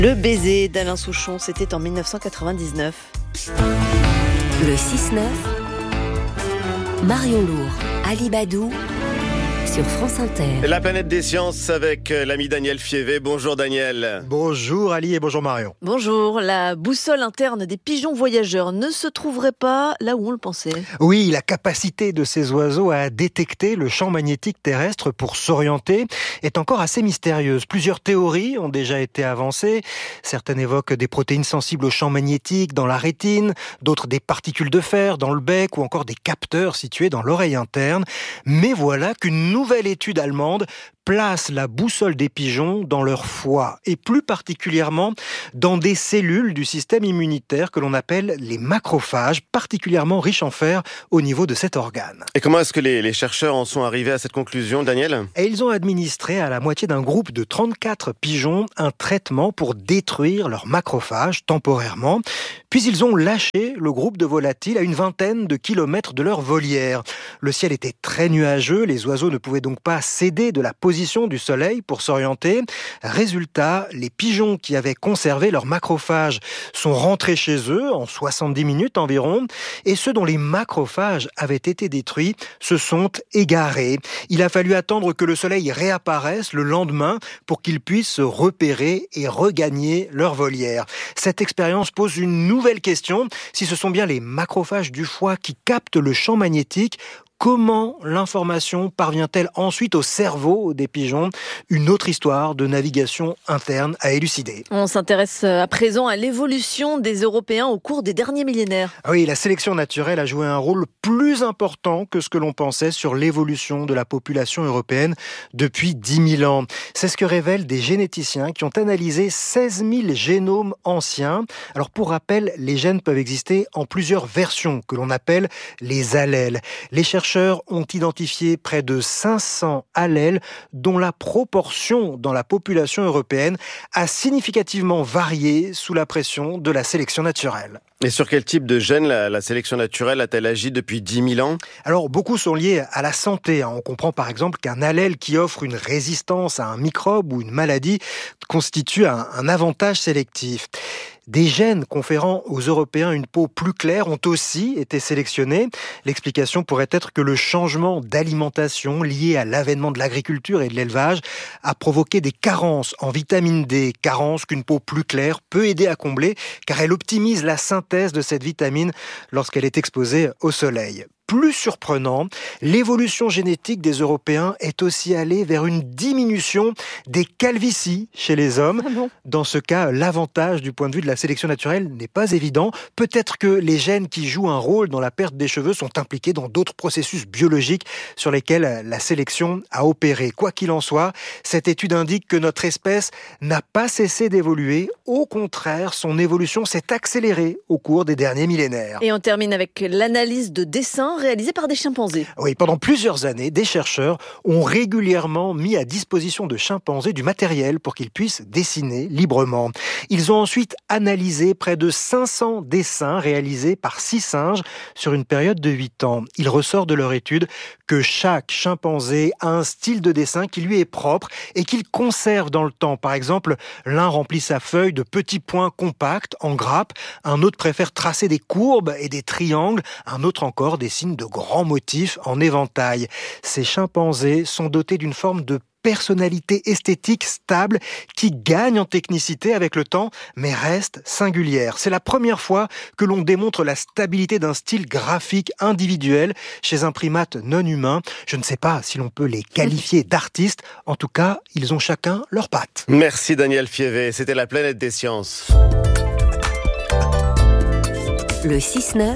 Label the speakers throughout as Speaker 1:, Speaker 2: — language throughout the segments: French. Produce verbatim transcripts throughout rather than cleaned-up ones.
Speaker 1: Le baiser d'Alain Souchon, c'était en dix-neuf cent quatre-vingt-dix-neuf.
Speaker 2: Le six neuf, Marion Lourd, Ali Badou, sur France Inter.
Speaker 3: La planète des sciences avec l'ami Daniel Fievé. Bonjour Daniel.
Speaker 4: Bonjour Ali et bonjour Marion.
Speaker 1: Bonjour, la boussole interne des pigeons voyageurs ne se trouverait pas là où on le pensait.
Speaker 4: Oui, la capacité de ces oiseaux à détecter le champ magnétique terrestre pour s'orienter est encore assez mystérieuse. Plusieurs théories ont déjà été avancées. Certaines évoquent des protéines sensibles au champ magnétique dans la rétine, d'autres des particules de fer dans le bec ou encore des capteurs situés dans l'oreille interne. Mais voilà qu'une nouvelle étude allemande place la boussole des pigeons dans leur foie et plus particulièrement dans des cellules du système immunitaire que l'on appelle les macrophages, particulièrement riches en fer au niveau de cet organe.
Speaker 3: Et comment est-ce que les, les chercheurs en sont arrivés à cette conclusion, Daniel ?
Speaker 4: Et ils ont administré à la moitié d'un groupe de trente-quatre pigeons un traitement pour détruire leurs macrophages temporairement. Puis ils ont lâché le groupe de volatiles à une vingtaine de kilomètres de leur volière. Le ciel était très nuageux, les oiseaux ne pouvaient donc pas céder de la position du soleil pour s'orienter. Résultat, les pigeons qui avaient conservé leurs macrophages sont rentrés chez eux en soixante-dix minutes environ, et ceux dont les macrophages avaient été détruits se sont égarés. Il a fallu attendre que le soleil réapparaisse le lendemain pour qu'ils puissent se repérer et regagner leur volière. Cette expérience pose une nouvelle question. Si ce sont bien les macrophages du foie qui captent le champ magnétique, comment l'information parvient-elle ensuite au cerveau des pigeons ? Une autre histoire de navigation interne à élucider.
Speaker 1: On s'intéresse à présent à l'évolution des Européens au cours des derniers millénaires.
Speaker 4: Oui, la sélection naturelle a joué un rôle plus important que ce que l'on pensait sur l'évolution de la population européenne depuis dix mille ans. C'est ce que révèlent des généticiens qui ont analysé seize mille génomes anciens. Alors pour rappel, les gènes peuvent exister en plusieurs versions que l'on appelle les allèles. Les chercheurs ont identifié près de cinq cents allèles dont la proportion dans la population européenne a significativement varié sous la pression de la sélection naturelle.
Speaker 3: Et sur quel type de gènes la, la sélection naturelle a-t-elle agi depuis dix mille ans ?
Speaker 4: Alors, beaucoup sont liés à la santé. On comprend par exemple qu'un allèle qui offre une résistance à un microbe ou une maladie constitue un, un avantage sélectif. Des gènes conférant aux Européens une peau plus claire ont aussi été sélectionnés. L'explication pourrait être que le changement d'alimentation lié à l'avènement de l'agriculture et de l'élevage a provoqué des carences en vitamine D, carences qu'une peau plus claire peut aider à combler car elle optimise la synthèse de cette vitamine lorsqu'elle est exposée au soleil. Plus surprenant, l'évolution génétique des Européens est aussi allée vers une diminution des calvities chez les hommes.
Speaker 1: Ah bon ?
Speaker 4: Dans ce cas, l'avantage du point de vue de la sélection naturelle n'est pas évident. Peut-être que les gènes qui jouent un rôle dans la perte des cheveux sont impliqués dans d'autres processus biologiques sur lesquels la sélection a opéré. Quoi qu'il en soit, cette étude indique que notre espèce n'a pas cessé d'évoluer. Au contraire, son évolution s'est accélérée au cours des derniers millénaires.
Speaker 1: Et on termine avec l'analyse de dessins réalisé par des chimpanzés.
Speaker 4: Oui, pendant plusieurs années, des chercheurs ont régulièrement mis à disposition de chimpanzés du matériel pour qu'ils puissent dessiner librement. Ils ont ensuite analysé près de cinq cents dessins réalisés par six singes sur une période de huit ans. Il ressort de leur étude que chaque chimpanzé a un style de dessin qui lui est propre et qu'il conserve dans le temps. Par exemple, l'un remplit sa feuille de petits points compacts en grappe, un autre préfère tracer des courbes et des triangles, un autre encore dessine de grands motifs en éventail. Ces chimpanzés sont dotés d'une forme de personnalité esthétique stable qui gagne en technicité avec le temps, mais reste singulière. C'est la première fois que l'on démontre la stabilité d'un style graphique individuel chez un primate non humain. Je ne sais pas si l'on peut les qualifier d'artistes. En tout cas, ils ont chacun leurs pattes.
Speaker 3: Merci Daniel Fievé, c'était la planète des sciences.
Speaker 2: Le six neuf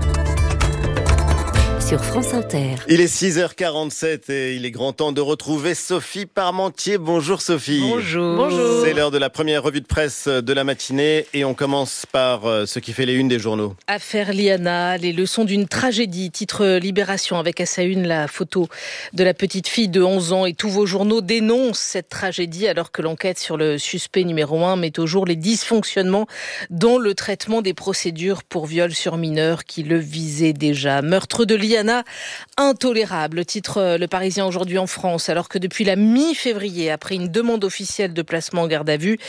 Speaker 2: sur France Inter.
Speaker 3: Il est six heures quarante-sept et il est grand temps de retrouver Sophie Parmentier. Bonjour Sophie.
Speaker 1: Bonjour. Bonjour.
Speaker 3: C'est l'heure de la première revue de presse de la matinée et on commence par ce qui fait les unes des journaux.
Speaker 5: Affaire Liana, les leçons d'une tragédie, titre Libération avec à sa une la photo de la petite fille de onze ans et tous vos journaux dénoncent cette tragédie alors que l'enquête sur le suspect numéro un met au jour les dysfonctionnements dans le traitement des procédures pour viol sur mineurs qui le visaient déjà. Meurtre de Liana, intolérable, titre Le Parisien aujourd'hui en France, alors que depuis la mi-février, après une demande officielle de placement en garde à vue,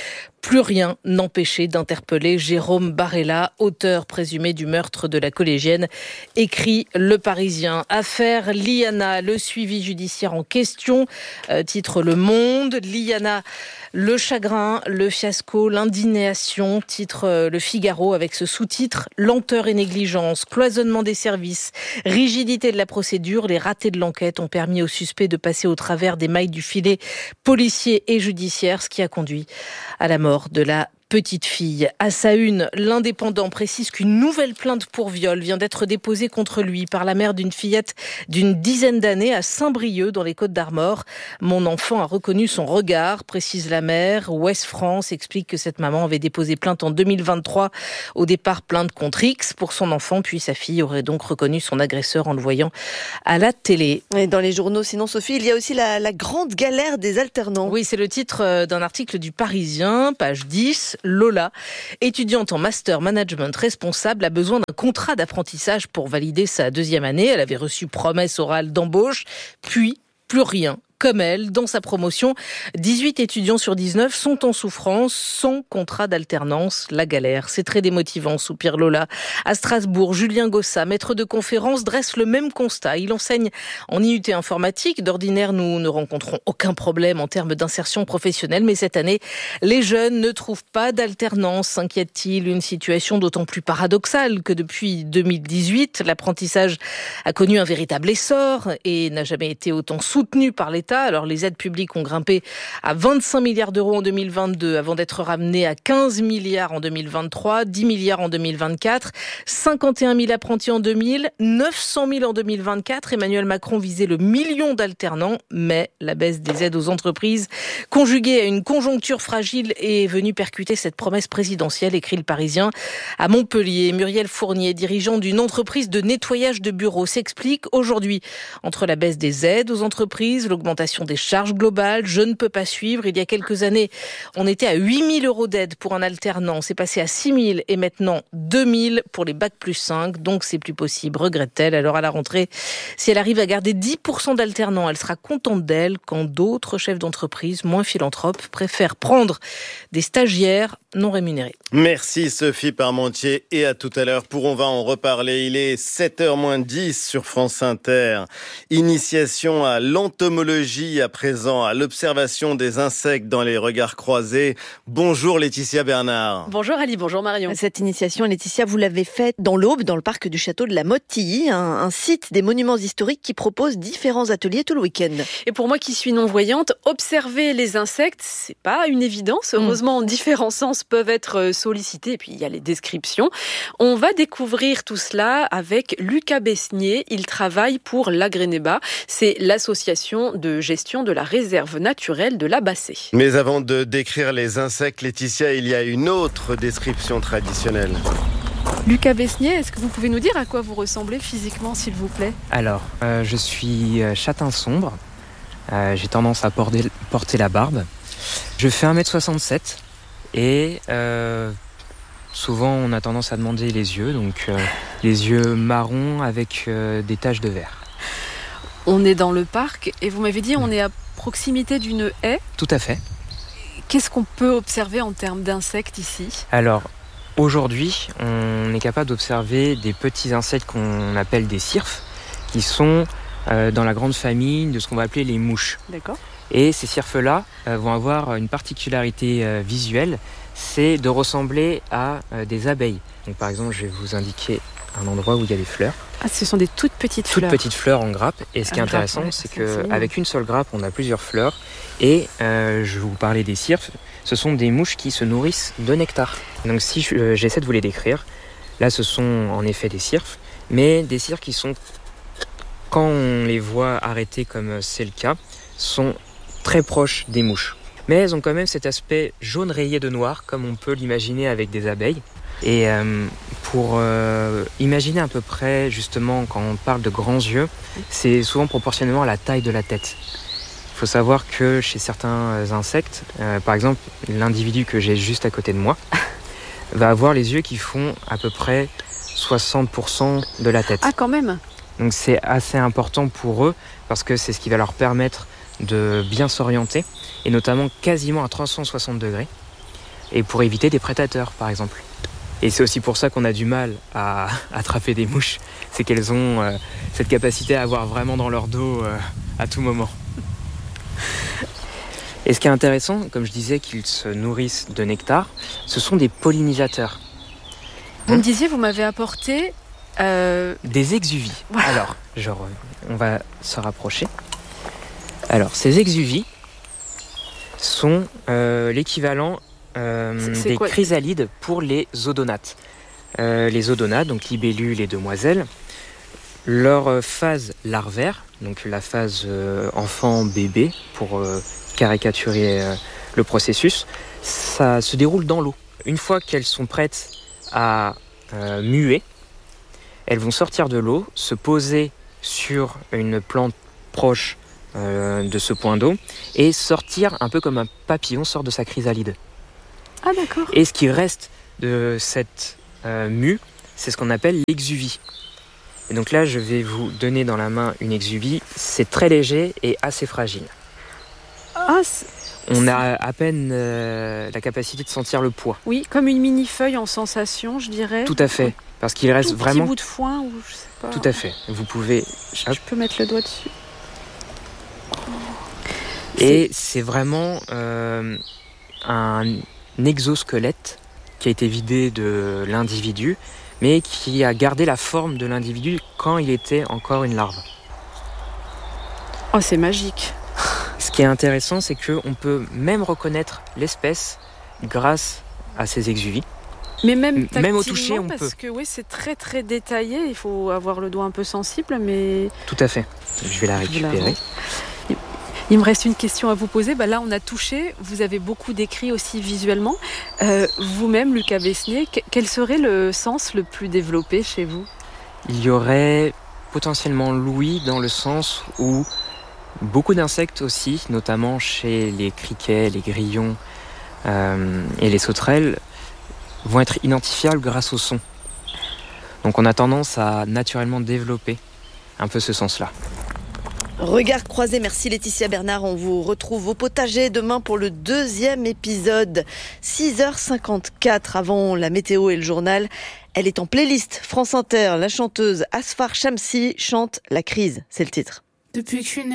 Speaker 5: Plus rien n'empêchait d'interpeller Jérôme Barella, auteur présumé du meurtre de la collégienne, écrit Le Parisien. Affaire Liana, le suivi judiciaire en question, euh, titre Le Monde. Liana, le chagrin, le fiasco, l'indignation, titre euh, Le Figaro avec ce sous-titre « Lenteur et négligence, cloisonnement des services, rigidité de la procédure, les ratés de l'enquête ont permis aux suspects de passer au travers des mailles du filet policier et judiciaire, ce qui a conduit à la mort de la petite fille. À sa une, l'Indépendant précise qu'une nouvelle plainte pour viol vient d'être déposée contre lui par la mère d'une fillette d'une dizaine d'années à Saint-Brieuc dans les Côtes-d'Armor. Mon enfant a reconnu son regard, précise la mère. Ouest France explique que cette maman avait déposé plainte en deux mille vingt-trois. Au départ, plainte contre X pour son enfant, puis sa fille aurait donc reconnu son agresseur en le voyant à la télé.
Speaker 1: Et dans les journaux, sinon Sophie, il y a aussi la, la grande galère des alternants.
Speaker 5: Oui, c'est le titre d'un article du Parisien, page dix. Lola, étudiante en master management responsable, a besoin d'un contrat d'apprentissage pour valider sa deuxième année. Elle avait reçu promesse orale d'embauche, puis plus rien. Comme elle, dans sa promotion, dix-huit étudiants sur dix-neuf sont en souffrance, sans contrat d'alternance. La galère, c'est très démotivant, soupire Lola. À Strasbourg, Julien Gossa, maître de conférence, dresse le même constat. Il enseigne en I U T informatique. D'ordinaire, nous ne rencontrons aucun problème en termes d'insertion professionnelle. Mais cette année, les jeunes ne trouvent pas d'alternance, s'inquiète-t-il. Une situation d'autant plus paradoxale que depuis deux mille dix-huit, l'apprentissage a connu un véritable essor et n'a jamais été autant soutenu par l'État. Alors les aides publiques ont grimpé à vingt-cinq milliards d'euros en deux mille vingt-deux avant d'être ramenées à quinze milliards en deux mille vingt-trois, dix milliards en deux mille vingt-quatre, cinquante et un mille apprentis en deux mille, neuf cent mille en deux mille vingt-quatre. Emmanuel Macron visait le million d'alternants, mais la baisse des aides aux entreprises, conjuguée à une conjoncture fragile, est venue percuter cette promesse présidentielle, écrit Le Parisien. À Montpellier, Muriel Fournier, dirigeant d'une entreprise de nettoyage de bureaux, s'explique aujourd'hui entre la baisse des aides aux entreprises, l'augmentation des charges globales, je ne peux pas suivre. Il y a quelques années, on était à huit mille euros d'aide pour un alternant. C'est passé à six mille et maintenant deux mille pour les bac plus cinq. Donc c'est plus possible, regrette-t-elle. Alors à la rentrée, si elle arrive à garder dix pour cent d'alternants, elle sera contente d'elle quand d'autres chefs d'entreprise moins philanthropes préfèrent prendre des stagiaires non rémunérés.
Speaker 3: Merci Sophie Parmentier et à tout à l'heure pour On va en reparler. Il est sept heures moins dix sur France Inter. Initiation à l'entomologie à présent, à l'observation des insectes dans les regards croisés. Bonjour Laetitia Bernard.
Speaker 6: Bonjour Ali, bonjour Marion.
Speaker 1: Cette initiation, Laetitia, vous l'avez faite dans l'Aube, dans le parc du château de la Motte-Tilly, un, un site des monuments historiques qui propose différents ateliers tout le week-end.
Speaker 6: Et pour moi qui suis non-voyante, observer les insectes, c'est pas une évidence. Heureusement, mmh. différents sens peuvent être sollicités. Et puis il y a les descriptions. On va découvrir tout cela avec Lucas Besnier. Il travaille pour l'Agrénébat. C'est l'association de gestion de la réserve naturelle de la Bassée.
Speaker 3: Mais avant de décrire les insectes, Laetitia, il y a une autre description traditionnelle.
Speaker 6: Lucas Besnier, est-ce que vous pouvez nous dire à quoi vous ressemblez physiquement, s'il vous plaît ?
Speaker 7: Alors, euh, je suis châtain sombre. Euh, j'ai tendance à porter, porter la barbe. Je fais un mètre soixante-sept et euh, souvent on a tendance à demander les yeux, donc euh, les yeux marrons avec euh, des taches de vert.
Speaker 6: On est dans le parc et vous m'avez dit on est à proximité d'une haie.
Speaker 7: Tout à fait.
Speaker 6: Qu'est-ce qu'on peut observer en termes d'insectes ici ?
Speaker 7: Alors, aujourd'hui, on est capable d'observer des petits insectes qu'on appelle des cirfes, qui sont euh, dans la grande famille de ce qu'on va appeler les mouches.
Speaker 6: D'accord.
Speaker 7: Et ces cirfes-là euh, vont avoir une particularité euh, visuelle, c'est de ressembler à euh, des abeilles. Donc, par exemple, je vais vous indiquer un endroit où il y a des fleurs.
Speaker 6: Ah, ce sont des toutes petites
Speaker 7: toutes
Speaker 6: fleurs.
Speaker 7: Toutes petites fleurs en grappe. Et ce qui est
Speaker 6: un
Speaker 7: intéressant,
Speaker 6: grappe, ouais,
Speaker 7: c'est
Speaker 6: c'est
Speaker 7: qu'avec une seule grappe, on a plusieurs fleurs. Et euh, je vais vous parler des cirfes. Ce sont des mouches qui se nourrissent de nectar. Donc si je, euh, j'essaie de vous les décrire, là ce sont en effet des cirfes, mais des cirfes qui sont, quand on les voit arrêtés comme c'est le cas, sont très proches des mouches. Mais elles ont quand même cet aspect jaune rayé de noir, comme on peut l'imaginer avec des abeilles. Et euh, pour euh, imaginer à peu près, justement, quand on parle de grands yeux, c'est souvent proportionnellement à la taille de la tête. Il faut savoir que chez certains insectes, euh, par exemple, l'individu que j'ai juste à côté de moi, va avoir les yeux qui font à peu près soixante pour cent de la tête.
Speaker 6: Ah, quand même.
Speaker 7: Donc c'est assez important pour eux, parce que c'est ce qui va leur permettre de bien s'orienter, et notamment quasiment à trois cent soixante degrés. et pour éviter des prédateurs, par exemple. Et c'est aussi pour ça qu'on a du mal à attraper des mouches, c'est qu'elles ont euh, cette capacité à avoir vraiment dans leur dos euh, à tout moment. Et ce qui est intéressant, comme je disais qu'ils se nourrissent de nectar, ce sont des pollinisateurs.
Speaker 6: Vous hein me disiez, vous m'avez apporté... Euh...
Speaker 7: Des exuvies. Voilà. Alors, genre, on va se rapprocher. Alors, ces exuvies sont euh, l'équivalent euh, c'est, c'est des quoi chrysalides pour les odonates. Euh, les odonates, donc libellules et demoiselles, leur phase larvaire, donc la phase euh, enfant-bébé, pour euh, caricaturer euh, le processus, ça se déroule dans l'eau. Une fois qu'elles sont prêtes à euh, muer, elles vont sortir de l'eau, se poser sur une plante proche euh, de ce point d'eau et sortir un peu comme un papillon sort de sa chrysalide.
Speaker 6: Ah d'accord.
Speaker 7: Et ce qui reste de cette euh, mue, c'est ce qu'on appelle l'exuvie. Et donc là, je vais vous donner dans la main une exuvie. C'est très léger et assez fragile.
Speaker 6: Ah, c'est...
Speaker 7: On a à peine euh, la capacité de sentir le poids.
Speaker 6: Oui, comme une mini-feuille en sensation, je dirais.
Speaker 7: Tout à fait, parce qu'il reste
Speaker 6: tout
Speaker 7: vraiment...
Speaker 6: petit bout de foin ou je sais pas.
Speaker 7: Tout à fait. Vous pouvez...
Speaker 6: Je, je peux mettre le doigt dessus.
Speaker 7: Et c'est, c'est vraiment euh, un exosquelette qui a été vidé de l'individu, mais qui a gardé la forme de l'individu quand il était encore une larve.
Speaker 6: Oh, c'est magique.
Speaker 7: Ce qui est intéressant, c'est qu'on peut même reconnaître l'espèce grâce à ces exuvies.
Speaker 6: Mais même,
Speaker 7: même au toucher, on
Speaker 6: parce
Speaker 7: peut.
Speaker 6: Parce que oui, c'est très très détaillé. Il faut avoir le doigt un peu sensible, mais...
Speaker 7: Tout à fait. Je vais la récupérer.
Speaker 6: Il me reste une question à vous poser. Bah là, on a touché. Vous avez beaucoup décrit aussi visuellement. Euh, vous-même, Lucas Besnier, quel serait le sens le plus développé chez vous ?
Speaker 7: Il y aurait potentiellement l'ouïe dans le sens où beaucoup d'insectes aussi, notamment chez les criquets, les grillons euh, et les sauterelles, vont être identifiables grâce au son. Donc on a tendance à naturellement développer un peu ce sens-là.
Speaker 1: Regard croisé, merci Laetitia Bernard. On vous retrouve au potager demain pour le deuxième épisode. six heures cinquante-quatre avant la météo et le journal. Elle est en playlist France Inter. La chanteuse Asfar Shamsi chante La crise, c'est le titre.
Speaker 8: Depuis que je suis née.